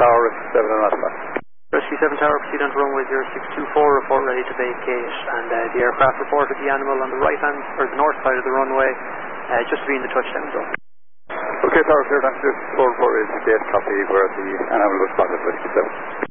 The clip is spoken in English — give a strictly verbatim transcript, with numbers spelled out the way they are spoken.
Tower, seven and Alpha. Rescue seven Tower, proceed on runway zero six two four, report ready to vacate, and uh, the aircraft reported the animal on the right hand, or the north side of the runway, uh, just to be in the touchdown zone. Okay, Tower, clear, thanks, four four is gate, copy, where the animal was spotted, Rescue seven.